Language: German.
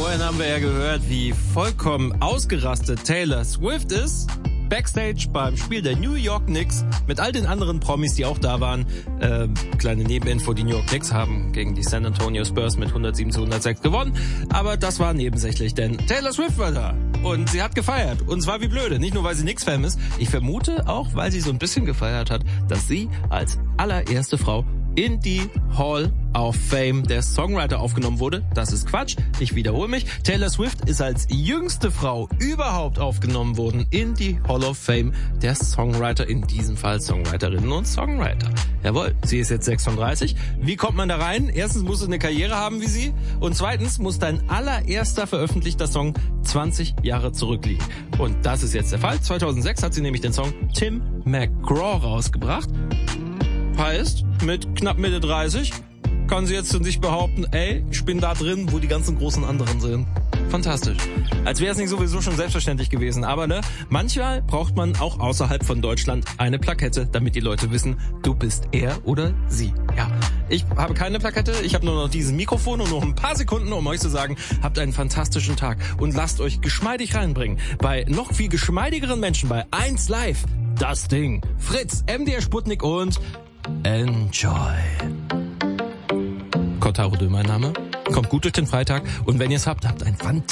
Vorhin haben wir ja gehört, wie vollkommen ausgerastet Taylor Swift ist. Backstage beim Spiel der New York Knicks mit all den anderen Promis, die auch da waren. Kleine Nebeninfo, die New York Knicks haben gegen die San Antonio Spurs mit 107-106 gewonnen. Aber das war nebensächlich, denn Taylor Swift war da. Und sie hat gefeiert. Und zwar wie blöde. Nicht nur, weil sie Knicks-Fan ist. Ich vermute auch, weil sie so ein bisschen gefeiert hat, dass sie als allererste Frau in die Hall of Fame der Songwriter aufgenommen wurde. Das ist Quatsch, ich wiederhole mich. Taylor Swift ist als jüngste Frau überhaupt aufgenommen worden in die Hall of Fame der Songwriter, in diesem Fall Songwriterinnen und Songwriter. Jawohl, sie ist jetzt 36. Wie kommt man da rein? Erstens musst du eine Karriere haben wie sie und zweitens muss dein allererster veröffentlichter Song 20 Jahre zurückliegen. Und das ist jetzt der Fall. 2006 hat sie nämlich den Song Tim McGraw rausgebracht. Heißt, mit knapp Mitte 30 kann sie jetzt von sich behaupten, ey, ich bin da drin, wo die ganzen großen anderen sind. Fantastisch. Als wäre es nicht sowieso schon selbstverständlich gewesen. Aber manchmal braucht man auch außerhalb von Deutschland eine Plakette, damit die Leute wissen, du bist er oder sie. Ja, ich habe keine Plakette, ich habe nur noch dieses Mikrofon und noch ein paar Sekunden, um euch zu sagen, habt einen fantastischen Tag und lasst euch geschmeidig reinbringen. Bei noch viel geschmeidigeren Menschen, bei 1 Live, das Ding, Fritz, MDR Sputnik und Enjoy. Kotaro Dö, mein Name. Kommt gut durch den Freitag und wenn ihr es habt ein fantastisches